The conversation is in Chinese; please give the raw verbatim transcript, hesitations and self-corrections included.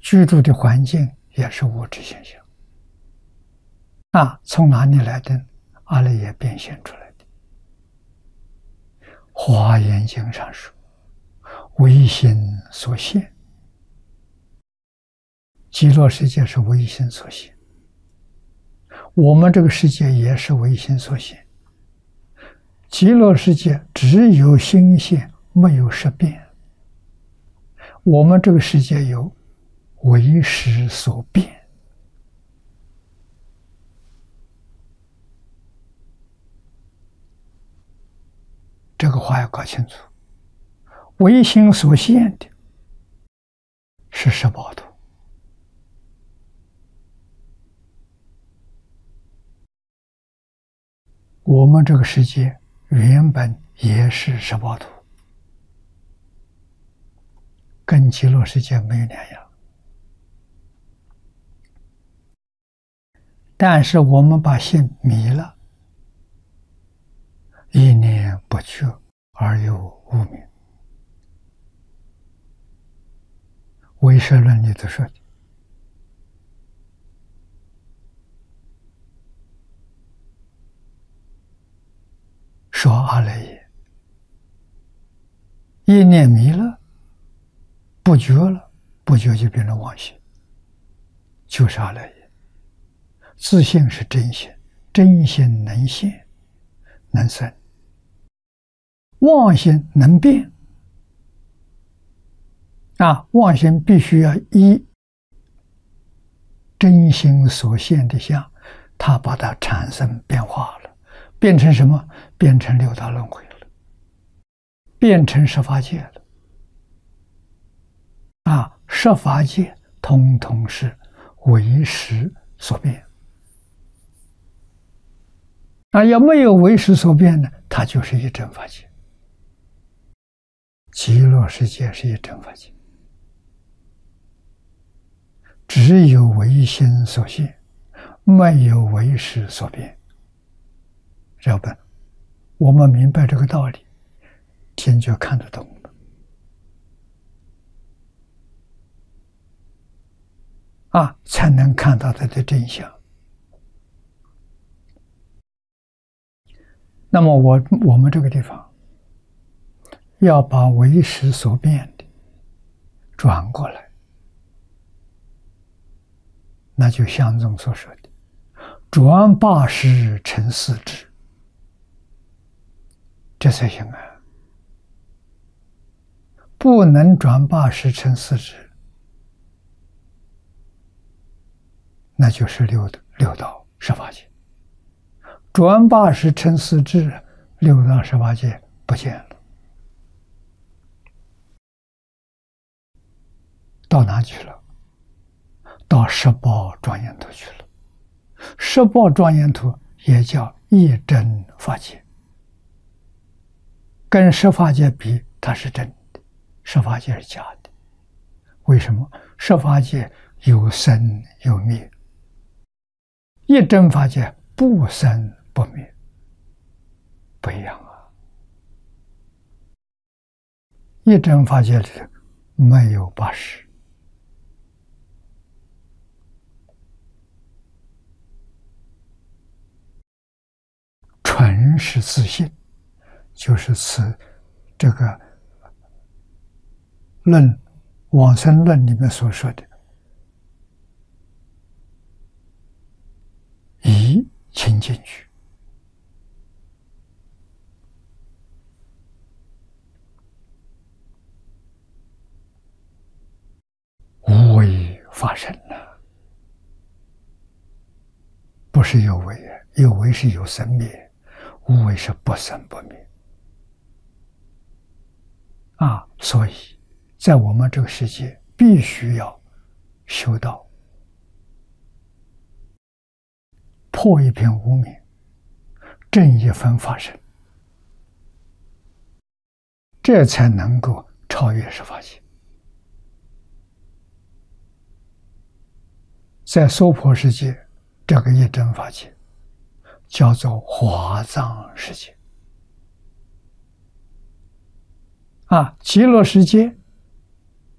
居住的环境也是物质现象。啊，从哪里来的？阿赖耶变现出来的。华严经上说，唯心所现。极乐世界是唯心所现，我们这个世界也是唯心所现。极乐世界只有心现，没有识变。我们这个世界有为识所变。这个话要搞清楚。唯心所现的是十八图，我们这个世界原本也是十八图，跟极乐世界没有两样。但是我们把心迷了，一念不觉而有无明。唯识论里头说的，说阿赖耶一念迷了，不觉了，不觉就变成妄心，就是阿赖耶。自性是真心，真心能现能生，妄心能变。啊，妄心必须要依真心所现的相，它把它产生变化了，变成什么？变成六道轮回了，变成十法界了。啊，十法界通通是唯识所变。啊，要没有唯识所变呢，它就是一真法界。极乐世界是一真法界。只有唯心所现，没有唯识所变。要不我们明白这个道理，天就看得懂了。啊，才能看到它的真相。那么我我们这个地方要把唯识所变的转过来，那就像中所说的转八识成四智，这才行啊！不能转八识成四智，那就是六六道十八界。转八识成四智，六道十八界不见了，到哪去了？到十报庄严图去了。十报庄严图也叫一真法界，跟十法界比，它是真的，十法界是假的。为什么？十法界有生有灭，一真法界不生不灭，不一样啊！一真法界里没有八识。纯是自性，就是此这个论往生论里面所说的以清净句。无为法身了，不是有为，有为是有生灭，无为是不生不灭。啊，所以在我们这个世界必须要修道，破一片无明，正一分法身，这才能够超越十法界。在娑婆世界，这个一真法界叫做华藏世界。啊，极乐世界